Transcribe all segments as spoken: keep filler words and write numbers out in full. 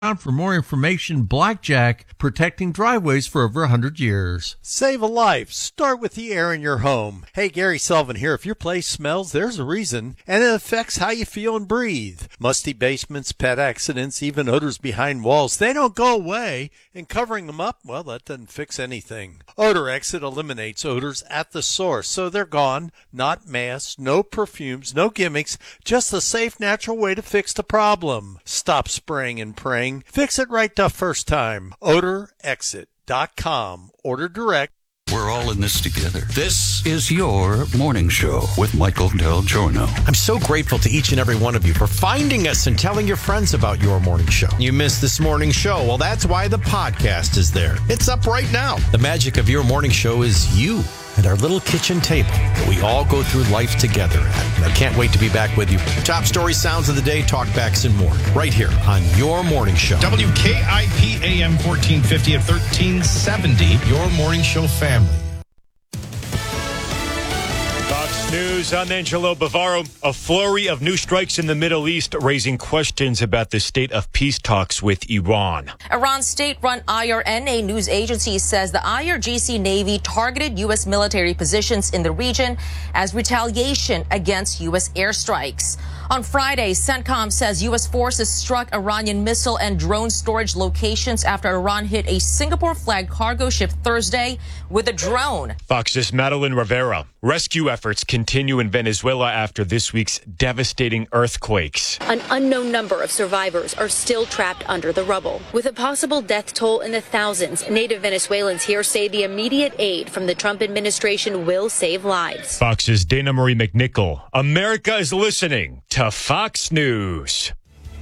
For more information, Blackjack, protecting driveways for over one hundred years. Save a life. Start with the air in your home. Hey, Gary Sullivan here. If your place smells, there's a reason, and it affects how you feel and breathe. Musty basements, pet accidents, even odors behind walls, they don't go away, and covering them up, well, that doesn't fix anything. Odor Exit eliminates odors at the source, so they're gone. Not masks, no perfumes, no gimmicks, just a safe, natural way to fix the problem. Stop spraying and praying. Fix it right the first time. odor exit dot com. Order direct. We're all in this together. This is your morning show with Michael Del Giorno. I'm so grateful to each and every one of you for finding us and telling your friends about your morning show. You missed this morning show. Well, that's why the podcast is there. It's up right now. The magic of your morning show is you and our little kitchen table that we all go through life together at. I can't wait to be back with you. Top story, sounds of the day, talkbacks, and more right here on your morning show. W K I P A M fourteen fifty at thirteen seventy, your morning show family. Fox News, I'm Angelo Bavaro. A flurry of new strikes in the Middle East raising questions about the state of peace talks with Iran. Iran's state-run I R N A news agency says the I R G C Navy targeted U S military positions in the region as retaliation against U S airstrikes. On Friday, CENTCOM says U S forces struck Iranian missile and drone storage locations after Iran hit a Singapore-flagged cargo ship Thursday with a drone. Fox's Madeline Rivera. Rescue efforts continue in Venezuela after this week's devastating earthquakes. An unknown number of survivors are still trapped under the rubble. With a possible death toll in the thousands, native Venezuelans here say the immediate aid from the Trump administration will save lives. Fox's Dana Marie McNichol. America is listening to Fox News.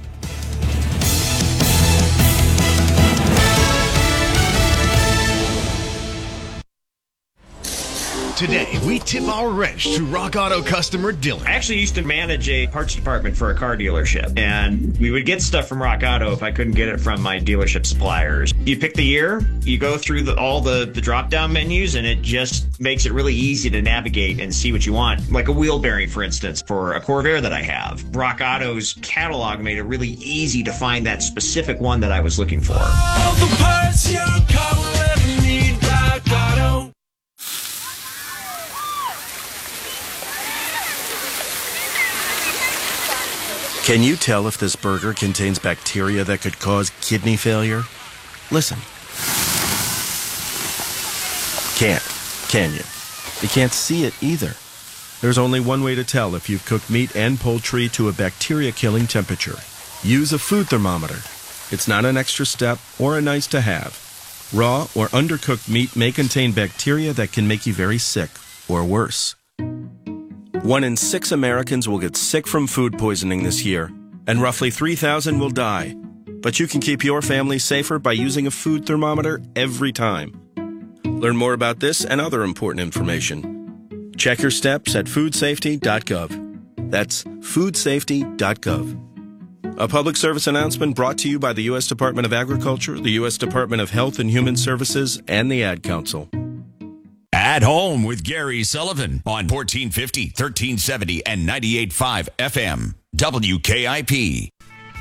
Today, we tip our wrench to Rock Auto customer Dylan. I actually used to manage a parts department for a car dealership, and we would get stuff from Rock Auto if I couldn't get it from my dealership suppliers. You pick the year, you go through the, all the, the drop-down menus, and it just makes it really easy to navigate and see what you want. Like a wheel bearing, for instance, for a Corvair that I have. Rock Auto's catalog made it really easy to find that specific one that I was looking for. All the parts your car will ever need, Rock Auto. Can you tell if this burger contains bacteria that could cause kidney failure? Listen. Can't, can you? You can't see it either. There's only one way to tell if you've cooked meat and poultry to a bacteria-killing temperature. Use a food thermometer. It's not an extra step or a nice to have. Raw or undercooked meat may contain bacteria that can make you very sick, or worse. One in six Americans will get sick from food poisoning this year, and roughly three thousand will die. But you can keep your family safer by using a food thermometer every time. Learn more about this and other important information. Check your steps at food safety dot gov. That's food safety dot gov. A public service announcement brought to you by the U S Department of Agriculture, the U S Department of Health and Human Services, and the Ad Council. At Home with Gary Sullivan on fourteen fifty, thirteen seventy, and ninety-eight point five F M. W K I P.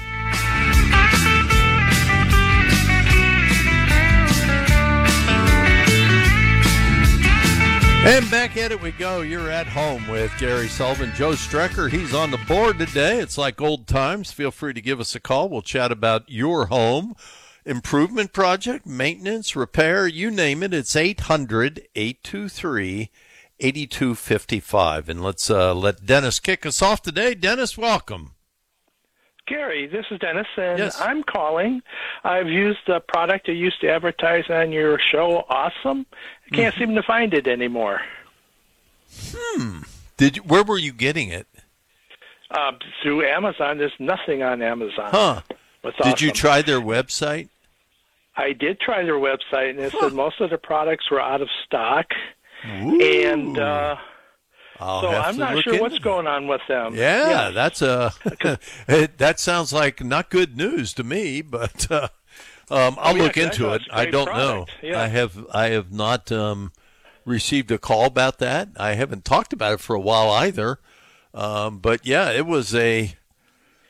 And back at it we go. You're at home with Gary Sullivan. Joe Strecker, he's on the board today. It's like old times. Feel free to give us a call. We'll chat about your home improvement project, maintenance, repair, you name it. It's eight hundred, eight two three, eight two five five. And let's uh, let Dennis kick us off today. Dennis, welcome. Gary, this is Dennis, and yes. I'm calling. I've used the product you used to advertise on your show, Awesome. I can't mm-hmm. seem to find it anymore. Hmm. Did you, where were you getting it? Uh, through Amazon. There's nothing on Amazon. Huh. What's Did awesome. you try their website? I did try their website, and it huh. said most of the products were out of stock. Ooh. And uh, I'll so have I'm to not look sure into what's that. going on with them. Yeah, yeah. that's a that sounds like not good news to me, but uh, um, I'll oh, yeah, look into it. I don't product. know. Yeah. I have I have not um, received a call about that. I haven't talked about it for a while either. Um, but yeah, it was a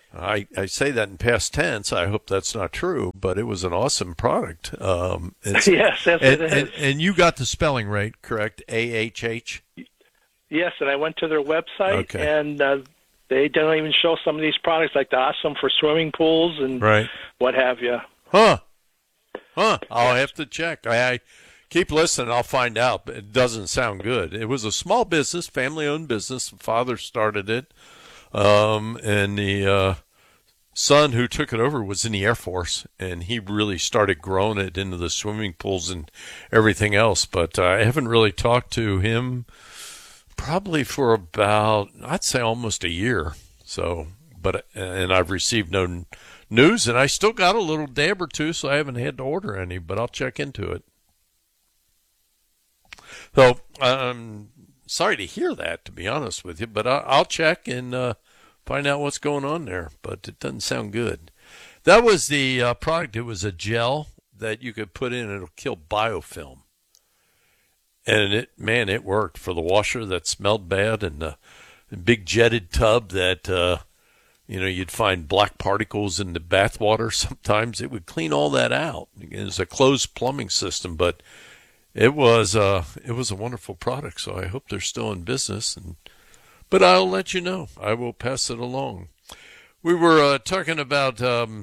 I, I say that in past tense. I hope that's not true, but it was an awesome product. Um, yes, yes, and, it is. And, and you got the spelling right, correct? A H H? Yes, and I went to their website, okay. and uh, they don't even show some of these products, like the Awesome for swimming pools and right. what have you. Huh. Huh. I'll have to check. I, I keep listening. I'll find out. But it doesn't sound good. It was a small business, family-owned business. The father started it. Um, and the uh, son who took it over was in the Air Force, and he really started growing it into the swimming pools and everything else. But uh, I haven't really talked to him probably for about, I'd say, almost a year. So, but and I've received no n- news, and I still got a little dab or two, so I haven't had to order any. But I'll check into it. So, um. Sorry to hear that, to be honest with you, but I'll check and uh, find out what's going on there. But it doesn't sound good. That was the uh, product. It was a gel that you could put in, and it'll kill biofilm. And it, man, it worked for the washer that smelled bad, and the big jetted tub that uh, you know you'd find black particles in the bath water. Sometimes it would clean all that out. It was a closed plumbing system, but It was uh, it was a wonderful product, so I hope they're still in business. And but I'll let you know. I will pass it along. We were uh, talking about, um,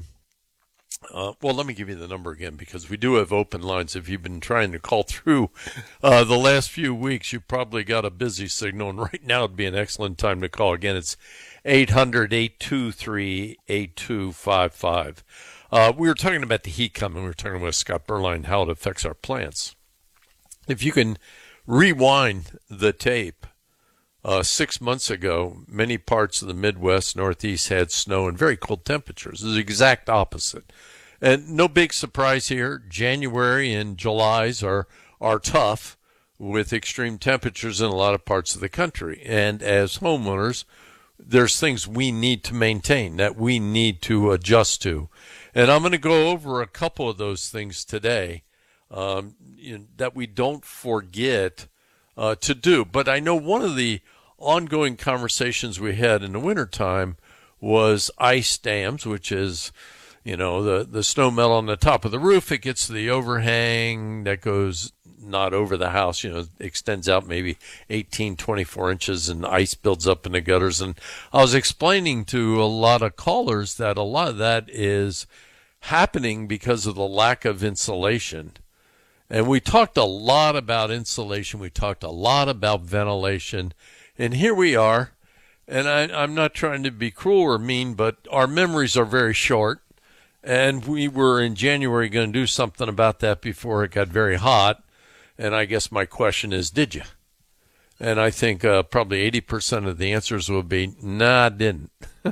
uh, well, let me give you the number again, because we do have open lines. If you've been trying to call through uh, the last few weeks, you've probably got a busy signal, and right now would be an excellent time to call. Again, it's eight hundred, eight two three, eight two five five. Uh, we were talking about the heat coming. We were talking about Scott Berline, how it affects our plants. If you can rewind the tape, uh, six months ago, many parts of the Midwest, Northeast had snow and very cold temperatures. It was the exact opposite. And no big surprise here. January and July's are, are tough with extreme temperatures in a lot of parts of the country. And as homeowners, there's things we need to maintain, that we need to adjust to. And I'm going to go over a couple of those things today. Um, you know, that we don't forget uh, to do. But I know one of the ongoing conversations we had in the wintertime was ice dams, which is, you know, the, the snow melt on the top of the roof. It gets to the overhang that goes not over the house, you know, extends out maybe eighteen, twenty-four inches, and ice builds up in the gutters. And I was explaining to a lot of callers that a lot of that is happening because of the lack of insulation. And we talked a lot about insulation. We talked a lot about ventilation. And here we are. And I, I'm not trying to be cruel or mean, but our memories are very short. And we were in January going to do something about that before it got very hot. And I guess my question is, did you? And I think uh, probably eighty percent of the answers will be, nah, I didn't.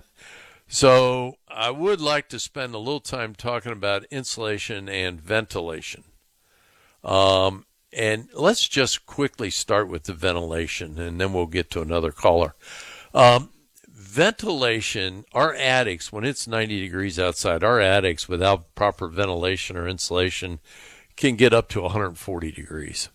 So I would like to spend a little time talking about insulation and ventilation. Um, and let's just quickly start with the ventilation, and then we'll get to another caller. Um, ventilation, our attics, when it's ninety degrees outside, our attics without proper ventilation or insulation can get up to one hundred forty degrees.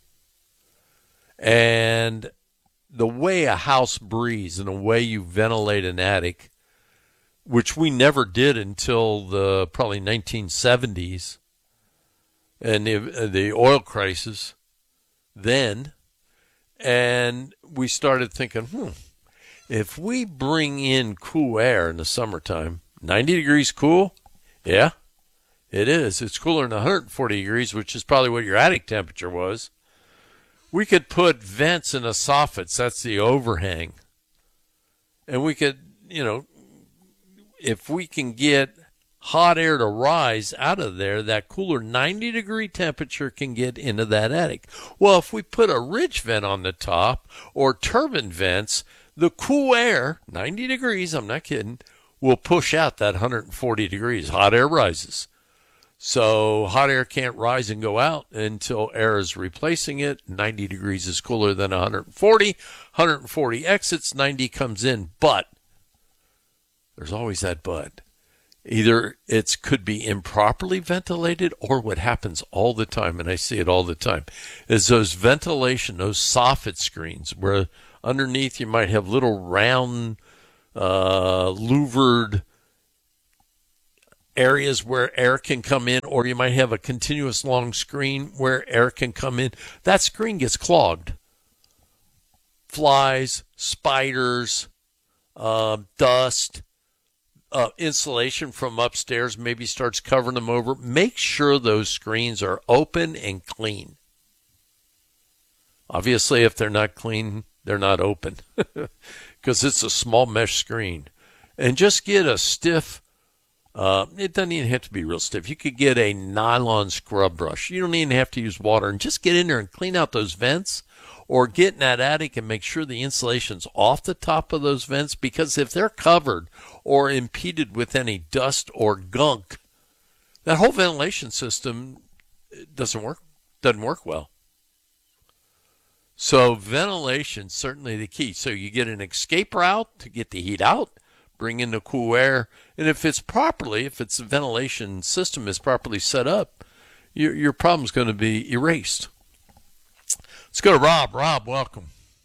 And the way a house breathes and the way you ventilate an attic, which we never did until the probably nineteen seventies, and the, the oil crisis then, and we started thinking, hmm, if we bring in cool air in the summertime, ninety degrees cool? Yeah, it is. It's cooler than one hundred forty degrees, which is probably what your attic temperature was. We could put vents in the soffits, that's the overhang, and we could, you know, if we can get hot air to rise out of there, that cooler ninety degree temperature can get into that attic. Well, if we put a ridge vent on the top or turbine vents, the cool air, ninety degrees, I'm not kidding, will push out that one hundred forty degrees. Hot air rises. So hot air can't rise and go out until air is replacing it. ninety degrees is cooler than one hundred forty. one hundred forty exits, ninety comes in. But there's always that but. Either it could be improperly ventilated, or what happens all the time, and I see it all the time, is those ventilation, those soffit screens, where underneath you might have little round, uh, louvered areas where air can come in, or you might have a continuous long screen where air can come in. That screen gets clogged. Flies, spiders, uh, dust, uh, insulation from upstairs maybe starts covering them over. Make sure those screens are open and clean. Obviously, if they're not clean, they're not open because it's a small mesh screen. And just get a stiff, uh, it doesn't even have to be real stiff. You could get a nylon scrub brush. You don't even have to use water. And just get in there and clean out those vents, or get in that attic and make sure the insulation's off the top of those vents, because if they're covered or impeded with any dust or gunk, that whole ventilation system doesn't work, doesn't work well. So ventilation, certainly the key. So you get an escape route to get the heat out, bring in the cool air, and if it's properly, if its ventilation system is properly set up, your your problem's going to be erased. Let's go to Rob. Rob, welcome.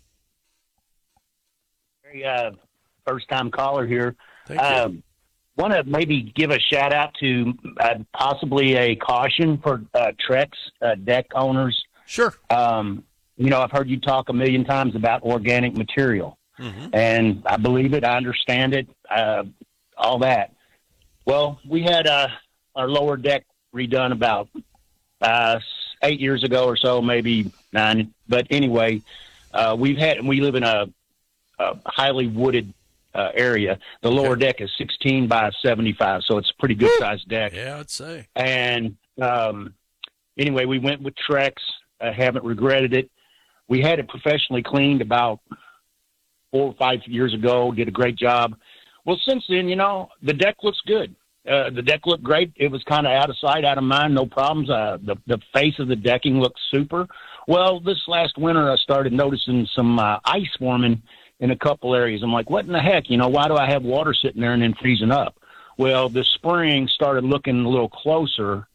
Very uh, first-time caller here. Thank you. Um, want to maybe give a shout-out to uh, possibly a caution for uh, Trex uh, deck owners. Sure. Um, you know, I've heard you talk a million times about organic material. Mm-hmm. And I believe it. I understand it. Uh, all that. Well, we had uh, our lower deck redone about uh, eight years ago or so, maybe nine. But anyway, uh, we've had. We live in a, a highly wooded uh, area. The lower deck is sixteen by seventy-five, so it's a pretty good sized deck. Yeah, I'd say. And um, anyway, we went with Trex. I haven't regretted it. We had it professionally cleaned about four or five years ago, did a great job. Well, since then, you know, the deck looks good. Uh, the deck looked great. It was kind of out of sight, out of mind, no problems. Uh, the, the face of the decking looks super. Well, this last winter, I started noticing some uh, ice forming in a couple areas. I'm like, what in the heck? You know, why do I have water sitting there and then freezing up? Well, the spring started looking a little closer,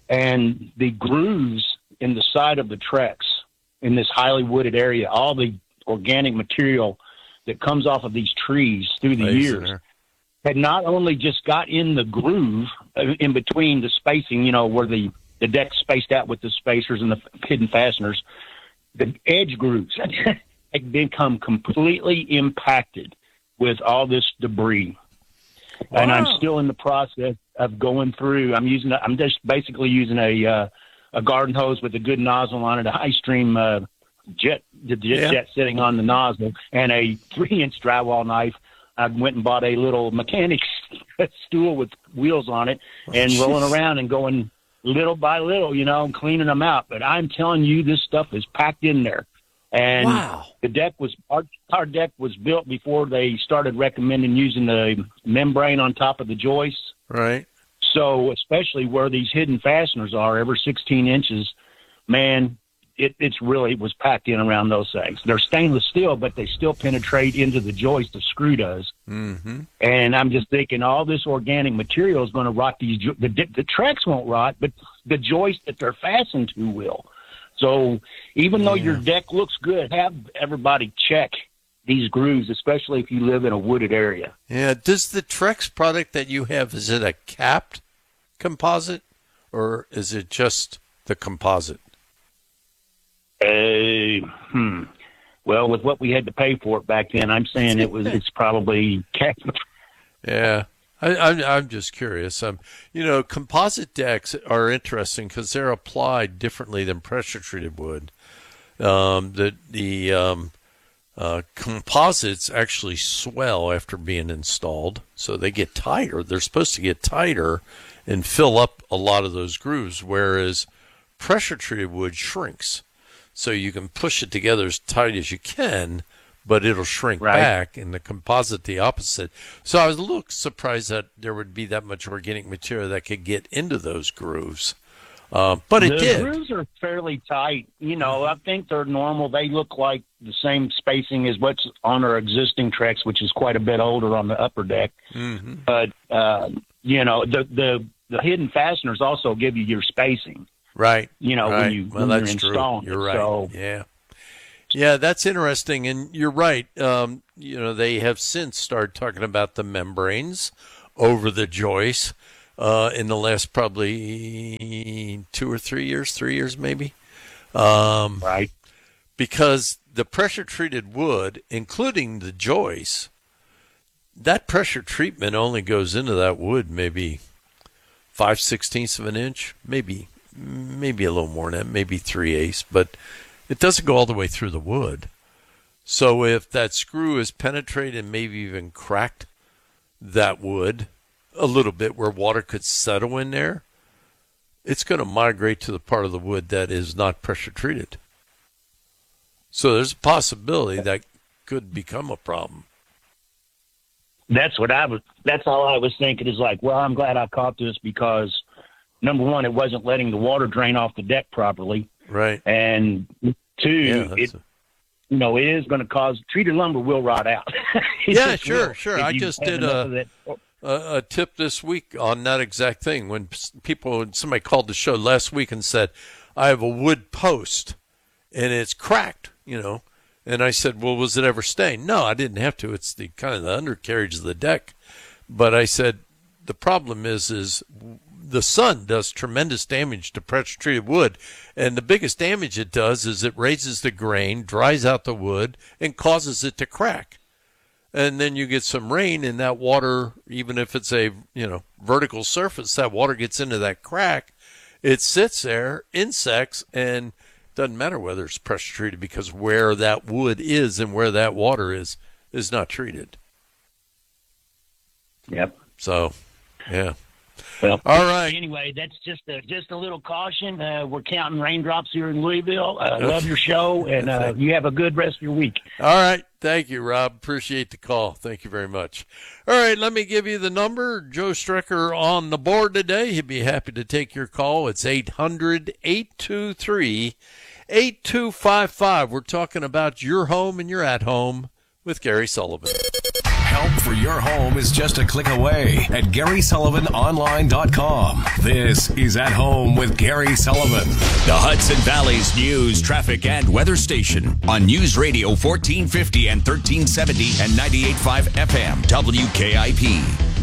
and the grooves in the side of the Trex in this highly wooded area, all the organic material that comes off of these trees through the years had not only just got in the groove in between the spacing, you know, where the, the deck spaced out with the spacers and the hidden fasteners, the edge grooves had become completely impacted with all this debris. Wow. And I'm still in the process of going through. I'm using, I'm just basically using a, uh, a garden hose with a good nozzle on it, a high stream uh, jet, the jet, yeah. jet sitting on the nozzle, and a three-inch drywall knife. I went and bought a little mechanic's stool with wheels on it, and oh, rolling around and going little by little, you know, cleaning them out. But I'm telling you, this stuff is packed in there. And wow. the deck was our, our deck was built before they started recommending using the membrane on top of the joists. Right. So especially where these hidden fasteners are, every sixteen inches, man, it, it's really it was packed in around those things. They're stainless steel, but they still penetrate into the joist, the screw does. Mm-hmm. And I'm just thinking all this organic material is going to rot these. The, the Trex won't rot, but the joist that they're fastened to will. So even though yeah. your deck looks good, have everybody check these grooves, especially if you live in a wooded area. Yeah. Does the Trex product that you have, is it a capped composite or is it just the composite? Uh, hmm. Well, with what we had to pay for it back then, I'm saying it was, it's probably capped. Yeah. I, I'm, I'm just curious. Um, you know, composite decks are interesting because they're applied differently than pressure-treated wood. Um, the the um, uh, composites actually swell after being installed, so they get tighter. They're supposed to get tighter and fill up a lot of those grooves, whereas pressure-treated wood shrinks. So you can push it together as tight as you can, but it'll shrink right. back, and the composite the opposite. So I was a little surprised that there would be that much organic material that could get into those grooves. Uh, but it the did. The grooves are fairly tight. You know, I think they're normal. They look like the same spacing as what's on our existing Trex, which is quite a bit older on the upper deck. Mm-hmm. But, uh, you know, the, the, the hidden fasteners also give you your spacing. Right. You know, right. when, you, well, when that's you're true. installing You're it. right. So, yeah. Yeah, that's interesting. And you're right. Um, you know, they have since started talking about the membranes over the joists. uh, in the last probably two or three years, three years maybe. Um, right. Because the pressure-treated wood, including the joists, that pressure treatment only goes into that wood maybe five sixteenths of an inch, maybe maybe a little more than that, maybe three eighths, but it doesn't go all the way through the wood. So if that screw is penetrated and maybe even cracked that wood a little bit where water could settle in there, it's going to migrate to the part of the wood that is not pressure treated. So there's a possibility that could become a problem. That's what I was, that's all I was thinking is like, well, I'm glad I caught this because, number one, it wasn't letting the water drain off the deck properly. Right. And two, Yeah, it, a... you know, it is going to cause, treated lumber will rot out. Yeah, sure, will. sure. If I you just have did enough a, of that- a, a tip this week on that exact thing. When people, somebody called the show last week and said, I have a wood post and it's cracked, you know. And I said, well, was it ever stained? No, I didn't have to. It's the kind of the undercarriage of the deck. But I said, the problem is, is the sun does tremendous damage to pressure-treated wood. And the biggest damage it does is it raises the grain, dries out the wood, and causes it to crack. And then you get some rain, and that water, even if it's a, you know, vertical surface, that water gets into that crack. It sits there, insects, and doesn't matter whether it's pressure treated because where that wood is and where that water is is not treated. Yep. So, yeah. Well, all right. Anyway, that's just a, just a little caution. Uh, we're counting raindrops here in Louisville. I uh, love your show, and uh, you have a good rest of your week. All right. Thank you, Rob. Appreciate the call. Thank you very much. All right, let me give you the number. Joe Strecker on the board today. He'd be happy to take your call. It's eight hundred, eight two three, eight two five five. We're talking about your home and your at home with Gary Sullivan. Help for your home is just a click away at Gary Sullivan Online dot com. This is At Home with Gary Sullivan. The Hudson Valley's news, traffic, and weather station on News Radio fourteen fifty and thirteen seventy and ninety-eight point five F M W K I P.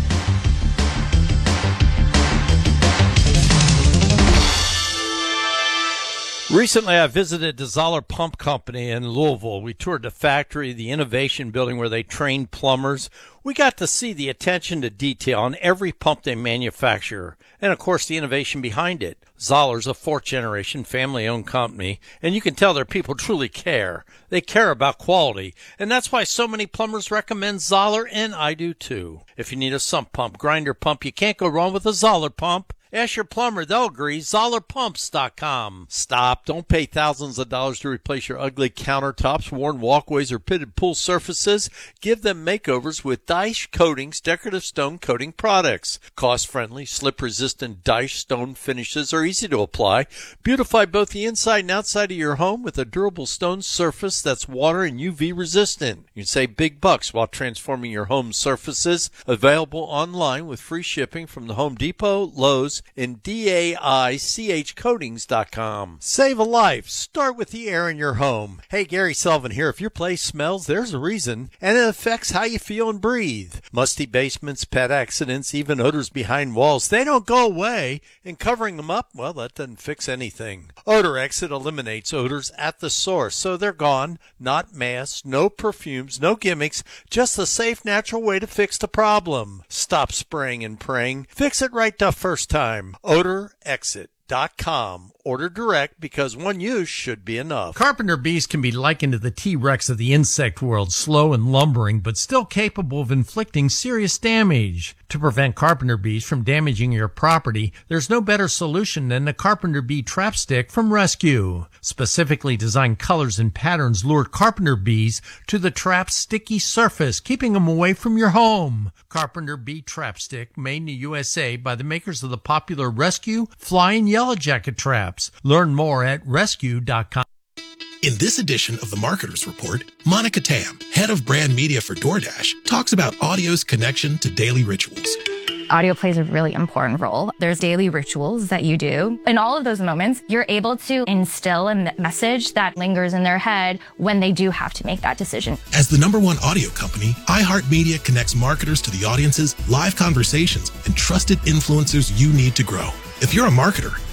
Recently, I visited the Zoller Pump Company in Louisville. We toured the factory, the innovation building where they train plumbers. We got to see the attention to detail on every pump they manufacture, and of course the innovation behind it. Zoller's a fourth-generation family-owned company, and you can tell their people truly care. They care about quality, and that's why so many plumbers recommend Zoller, and I do too. If you need a sump pump, grinder pump, you can't go wrong with a Zoller pump. Ask your plumber, they'll agree. Zoller Pumps dot com. Stop. Don't pay thousands of dollars to replace your ugly countertops, worn walkways, or pitted pool surfaces. Give them makeovers with Dyche Coatings decorative stone coating products. Cost-friendly, slip-resistant Dyche stone finishes are easy to apply. Beautify both the inside and outside of your home with a durable stone surface that's water and U V resistant. You can save big bucks while transforming your home surfaces. Available online with free shipping from the Home Depot, Lowe's, and D A I C H Coatings dot com. Save a life. Start with the air in your home. Hey, Gary Sullivan here. If your place smells, there's a reason, and it affects how you feel and breathe. Musty basements, pet accidents, even odors behind walls, they don't go away, and covering them up, well, that doesn't fix anything. Odor Exit eliminates odors at the source, so they're gone. Not masks, no perfumes, no gimmicks, just a safe, natural way to fix the problem. Stop spraying and praying. Fix it right the first time. Odor Exit dot com. Order direct because one use should be enough. Carpenter bees can be likened to the T-Rex of the insect world, slow and lumbering, but still capable of inflicting serious damage. To prevent carpenter bees from damaging your property, there's no better solution than the Carpenter Bee Trap Stick from Rescue. Specifically designed colors and patterns lure carpenter bees to the trap's sticky surface, keeping them away from your home. Carpenter Bee Trap Stick, made in the U S A by the makers of the popular Rescue, Fly, and Yellow Jacket traps. Learn more at rescue dot com. In this edition of the Marketer's Report, Monica Tam, head of brand media for DoorDash, talks about audio's connection to daily rituals. Audio plays a really important role. There's daily rituals that you do. In all of those moments, you're able to instill a message that lingers in their head when they do have to make that decision. As the number one audio company, iHeartMedia connects marketers to the audiences, live conversations, and trusted influencers you need to grow. If you're a marketer,